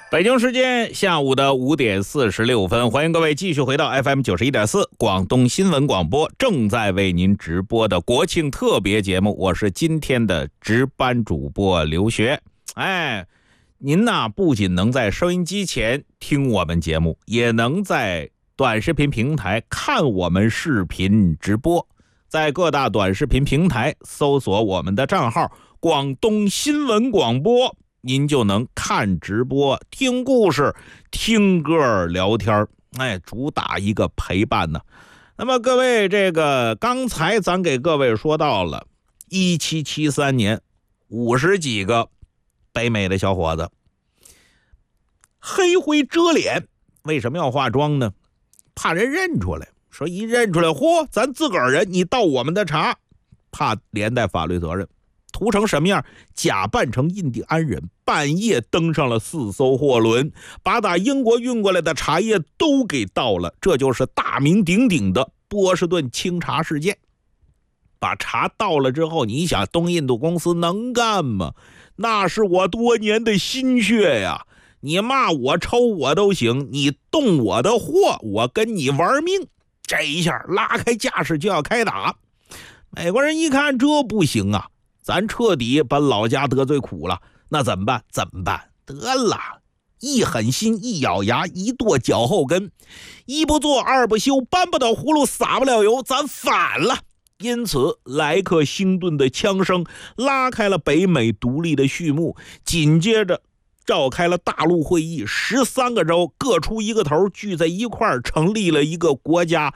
北京时间下午的5点46分，欢迎各位继续回到 FM 91.4广东新闻广播，正在为您直播的国庆特别节目，我是今天的值班主播刘学。您呢不仅能在收音机前听我们节目，也能在短视频平台看我们视频直播。在各大短视频平台搜索我们的账号广东新闻广播，您就能看直播、听故事、听歌、聊天，主打一个陪伴呢。那么各位，刚才咱给各位说到了1773年50几个北美的小伙子黑灰遮脸，为什么要化妆呢？怕人认出来，说一认出来，咱自个儿人，你盗我们的茶，怕连带法律责任。涂成什么样？假扮成印第安人，半夜登上了4艘货轮，把打英国运过来的茶叶都给盗了。这就是大名鼎鼎的波士顿清茶事件。把茶盗了之后，你想东印度公司能干吗？那是我多年的心血呀！你骂我抽我都行，你动我的货，我跟你玩命。这一下拉开架势就要开打。美国人一看这不行啊，咱彻底把老家得罪苦了，那怎么办？得了，一狠心，一咬牙，一跺脚后跟，一不做二不休，搬不倒葫芦撒不了油，咱反了。因此莱克星顿的枪声拉开了北美独立的序幕，紧接着召开了大陆会议，13个州各出一个头，聚在一块儿成立了一个国家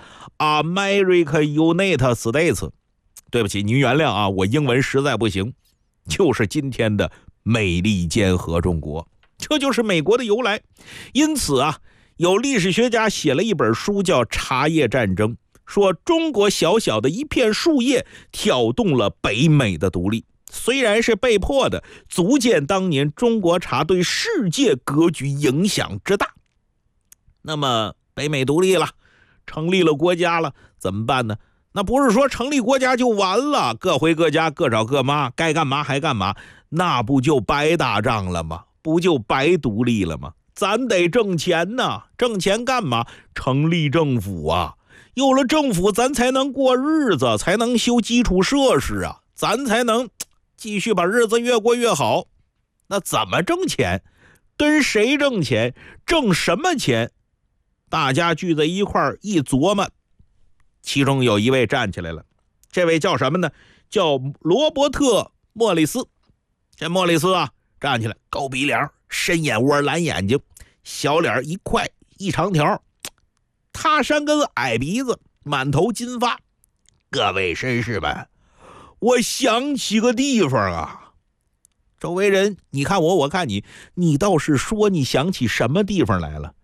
America United States。对不起，您原谅啊，我英文实在不行，就是今天的美利坚合众国，这就是美国的由来。因此啊，有历史学家写了一本书叫《茶叶战争》，说中国小小的一片树叶挑动了北美的独立，虽然是被迫的，足见当年中国茶对世界格局影响之大。那么北美独立了，成立了国家了，怎么办呢？那不是说成立国家就完了，各回各家，各找各妈，该干嘛还干嘛，那不就白打仗了吗？不就白独立了吗？咱得挣钱呢，挣钱干嘛？成立政府啊，有了政府咱才能过日子，才能修基础设施啊，咱才能继续把日子越过越好。那怎么挣钱？跟谁挣钱？挣什么钱？大家聚在一块儿一琢磨，其中有一位站起来了，这位叫什么呢？叫罗伯特·莫里斯。这莫里斯啊，站起来，高鼻梁，深眼窝，蓝眼睛，小脸一块一长条，他山根矮鼻子，满头金发。各位绅士们，我想起个地方啊。周围人你看我，我看你，你倒是说你想起什么地方来了？